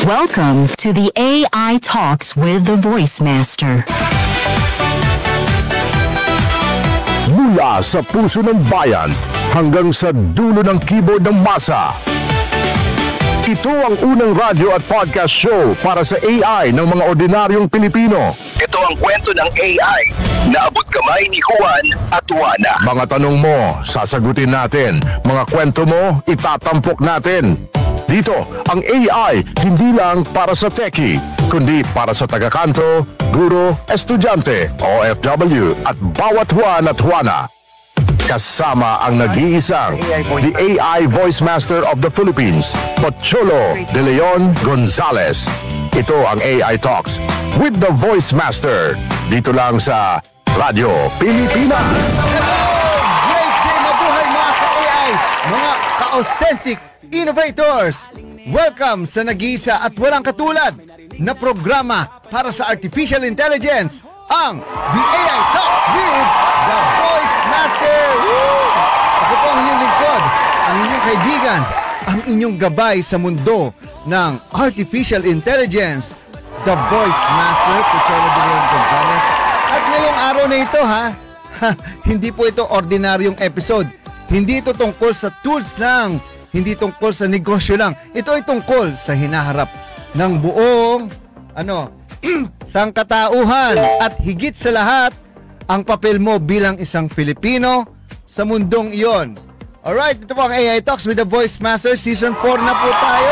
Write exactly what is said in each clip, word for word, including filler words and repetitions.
Welcome to the A I Talks with the Voice Master. Mula sa puso ng bayan hanggang sa dulo ng keyboard ng masa. Ito ang unang radyo at podcast show para sa A I ng mga ordinaryong Pilipino. Ito ang kwento ng A I na abot kamay ni Juan at Juana. Mga tanong mo, sasagutin natin. Mga kwento mo, itatampok natin. Dito, ang A I hindi lang para sa techie, kundi para sa tagakanto, guro, estudyante, O F W at bawat Juan at Juana. Kasama ang nag-iisang the A I Voice Master of the Philippines, Pocholo De Leon Gonzalez. Ito ang A I Talks with the Voice Master. Dito lang sa Radyo Pilipinas. Great day! Mabuhay mga ka-A I! Mga ka-authentic innovators! Welcome sa nag-iisa at walang katulad na programa para sa Artificial Intelligence, ang The A I Talks with the Voice Master! Woo! Ako po ang inyong lingkod, ang inyong kaibigan, ang inyong gabay sa mundo ng Artificial Intelligence, the Voice Master, Pocholo De Leon Gonzalez. At ngayong araw na ito ha, ha, hindi po ito ordinaryong episode. Hindi ito tungkol sa tools lang, hindi tungkol sa negosyo lang. Ito ay tungkol sa hinaharap ng buong ano, sangkatauhan at higit sa lahat, ang papel mo bilang isang Pilipino sa mundong iyon. Alright, ito po ang A I Talks with the Voice Master. Season four na po tayo.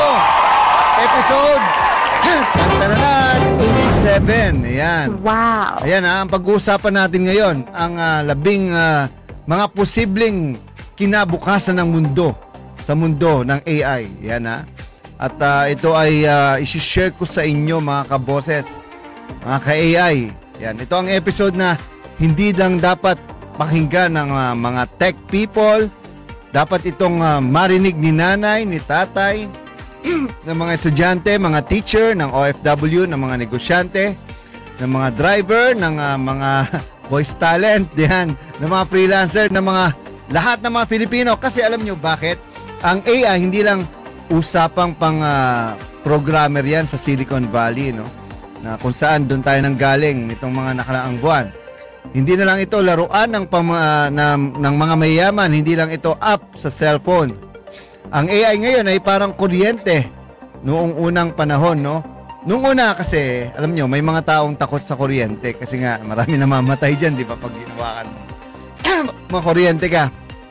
Episode tantananan, eighty-seven. Ayan. Wow. Ayan ha, ang pag-uusapan natin ngayon, ang uh, labing uh, mga posibleng kinabukasan ng mundo sa mundo ng A I. Ayan ha. At uh, ito ay uh, isi-share ko sa inyo mga kaboses, mga ka-A I. Ayan, ito ang episode na hindi lang dapat pakinggan ng uh, mga tech people. Dapat itong uh, marinig ni nanay, ni tatay, ng mga estudyante, mga teacher, ng O F W, ng mga negosyante, ng mga driver, ng uh, mga voice talent, yan, ng mga freelancer, ng mga lahat ng mga Filipino. Kasi alam nyo bakit? Ang A I hindi lang usapang pang uh, programmer yan sa Silicon Valley, no? Na kung saan doon tayo nang galing nitong mga nakaraang buwan. Hindi na lang ito laruan ng, pam, uh, ng, ng mga mayayaman, hindi lang ito app sa cellphone. Ang A I ngayon ay parang kuryente noong unang panahon, no? Noong una kasi, alam nyo, may mga taong takot sa kuryente kasi nga marami namamatay dyan, di ba, pag ginawakan mo. Mga kuryente ka.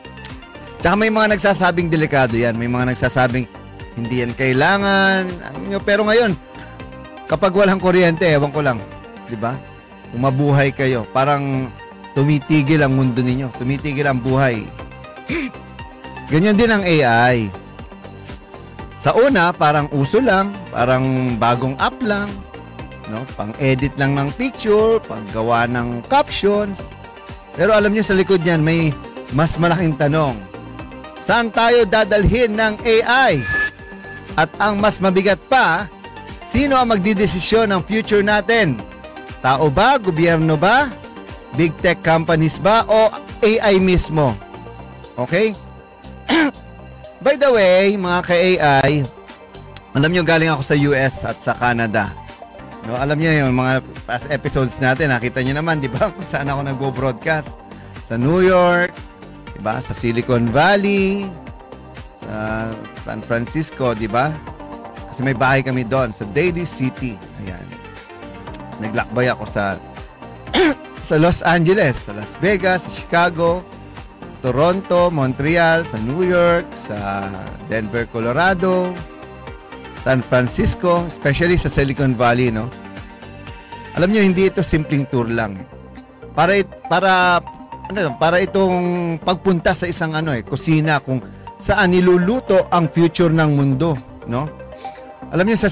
Tsaka may mga nagsasabing delikado yan, may mga nagsasabing hindi yan kailangan. Pero ngayon, kapag walang kuryente, ewan ko lang, di ba? Kung mabuhay kayo, parang tumitigil ang mundo ninyo, tumitigil ang buhay. Ganyan din ang A I. Sa una, parang uso lang, parang bagong app lang, no? Pang-edit lang ng picture, paggawa ng captions. Pero alam niyo sa likod niyan, may mas malaking tanong. Saan tayo dadalhin ng A I? At ang mas mabigat pa, sino ang magdidesisyon ng future natin? Tao ba? Gobyerno ba? Big tech companies ba? O A I mismo? Okay? By the way, mga ka-A I, alam nyo, galing ako sa U S at sa Canada. No, alam nyo yung mga past episodes natin, nakita nyo naman, di ba? Kung saan ako nagbo-broadcast. Sa New York, di ba? Sa Silicon Valley, sa San Francisco, di ba? Kasi may bahay kami doon, sa Daly City. Ayan. Naglakbay ako sa sa Los Angeles, sa Las Vegas, sa Chicago, Toronto, Montreal, sa New York, sa Denver, Colorado, San Francisco, especially sa Silicon Valley, no? Alam niyo, hindi ito simpleng tour lang. Para it, para ano, para itong pagpunta sa isang ano eh, kusina kung saan niluluto ang future ng mundo, no? Alam niyo, sa